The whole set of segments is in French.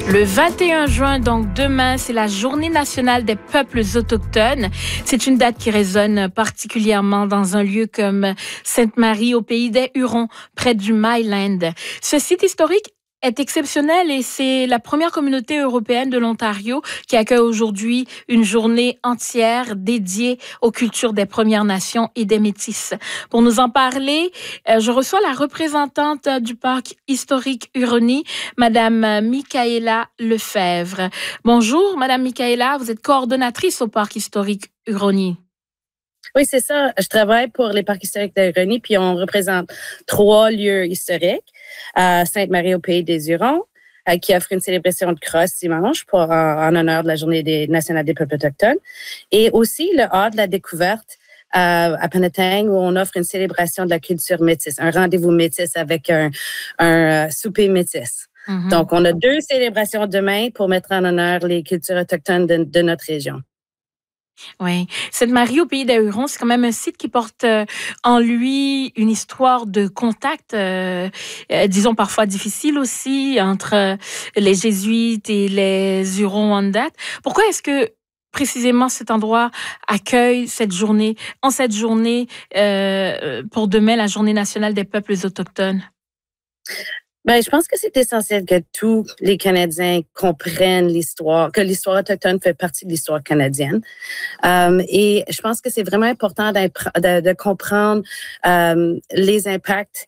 Le 21 juin, donc demain, c'est la Journée nationale des peuples autochtones. C'est une date qui résonne particulièrement dans un lieu comme Sainte-Marie, au pays des Hurons, près du Myland. Ce site historique est exceptionnel et c'est la première communauté européenne de l'Ontario qui accueille aujourd'hui une journée entière dédiée aux cultures des Premières Nations et des Métis. Pour nous en parler, je reçois la représentante du parc historique Huronie, Madame Michaëla Lefebvre. Bonjour, Madame Michaëla, vous êtes coordonnatrice au parc historique Huronie. Oui, c'est ça. Je travaille pour les parcs historiques de Huronie, puis on représente 3 lieux historiques. Sainte-Marie au pays des Hurons, qui offre une célébration de crosse dimanche en honneur de la Journée nationale des peuples autochtones. Et aussi le Hall de la découverte à Penetang, où on offre une célébration de la culture métisse, un rendez-vous métis avec un souper métis. Mm-hmm. Donc, on a 2 célébrations demain pour mettre en honneur les cultures autochtones de notre région. Oui. Sainte-Marie, au pays des Hurons, c'est quand même un site qui porte en lui une histoire de contact, disons parfois difficile aussi, entre les Jésuites et les Hurons-Wendat. Pourquoi est-ce que précisément cet endroit accueille cette journée, pour demain, la Journée nationale des peuples autochtones? Ben, je pense que c'est essentiel que tous les Canadiens comprennent l'histoire, que l'histoire autochtone fait partie de l'histoire canadienne. Et je pense que c'est vraiment important de comprendre les impacts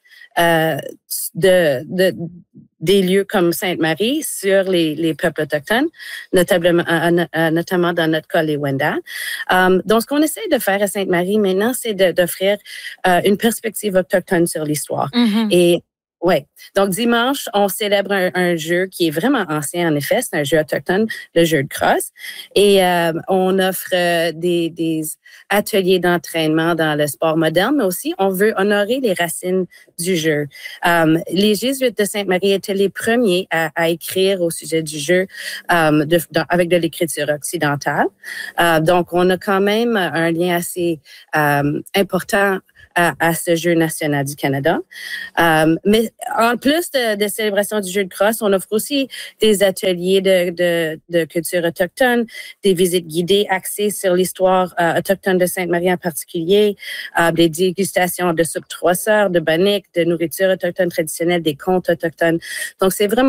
des lieux comme Sainte-Marie sur les peuples autochtones, notamment dans notre cas, les Wendat. Donc, ce qu'on essaie de faire à Sainte-Marie maintenant, c'est d'offrir une perspective autochtone sur l'histoire. Mm-hmm. Et oui. Donc, dimanche, on célèbre un jeu qui est vraiment ancien, en effet. C'est un jeu autochtone, le jeu de crosse. Et on offre des ateliers d'entraînement dans le sport moderne, mais aussi, on veut honorer les racines du jeu. Les Jésuites de Sainte-Marie étaient les premiers à écrire au sujet du jeu avec de l'écriture occidentale. Donc, on a quand même un lien assez important à ce jeu national du Canada. Mais en plus de célébration du jeu de crosse, on offre aussi des ateliers de culture autochtone, des visites guidées axées sur l'histoire autochtone de Sainte-Marie en particulier, des dégustations de soupe 3 sœurs, de banniques, de nourriture autochtone traditionnelle, des contes autochtones. Donc, c'est vraiment